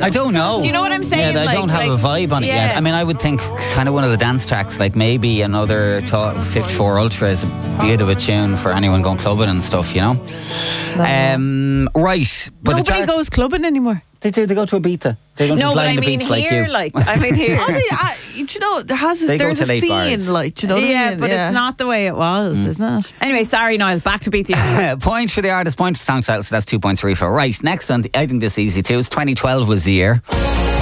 enough. I don't know. Do you know what I'm saying? Yeah, I don't have a vibe on it yet. I mean, I would think kind of one of the dance tracks, like maybe another 54 Ultra is a bit of a tune for anyone going clubbing and stuff, you know? Right. But nobody goes clubbing anymore. They do. They go to Ibiza. They go to No, but Blind I the mean Beats here, like I mean here. Do you know, there's They go a to late scene, bars. like, do you know what I Yeah, mean? but it's not the way it was, isn't it? Anyway, sorry, Niall. Back to BTS. Point for the artist, point for the song title, so that's 2 points for Aoife. Right, next one, I think this is easy too. It's 2012 was the year.